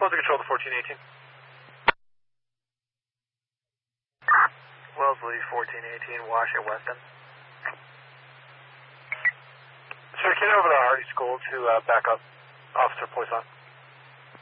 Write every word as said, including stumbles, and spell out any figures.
Wellesley Control to fourteen eighteen. Wellesley fourteen eighteen, Wash at Weston. Sir, get over to Hardy School to uh, back up Officer Poisson.